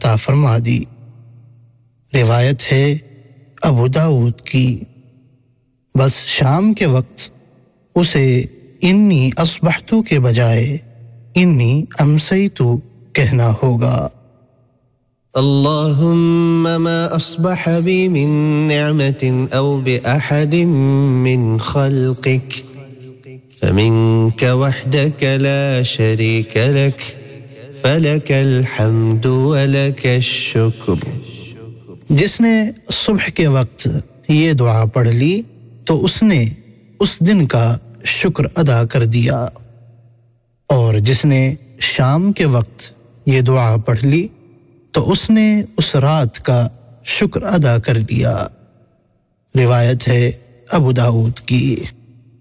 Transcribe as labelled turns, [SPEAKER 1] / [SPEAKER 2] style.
[SPEAKER 1] अता फरमा दी। रिवायत है अबू दाऊद की। बस शाम के वक्त उसे इन्नी अस्बहतु के बजाय इन्नी अमसैतु कहना होगा।
[SPEAKER 2] अल्लाहुम्मा मा अस्बह बी मिन निअमतिन औ बिअहदिन मिन खल्क़िक फमिनक वहदक ला शरीक लक फलकल हम्दु व लकश शुक्र।
[SPEAKER 1] जिसने सुबह के वक्त ये दुआ पढ़ ली तो उसने उस दिन का शुक्र अदा कर दिया, और जिसने शाम के वक्त ये दुआ पढ़ ली तो उसने उस रात का शुक्र अदा कर लिया। रिवायत है अबू दाऊद की।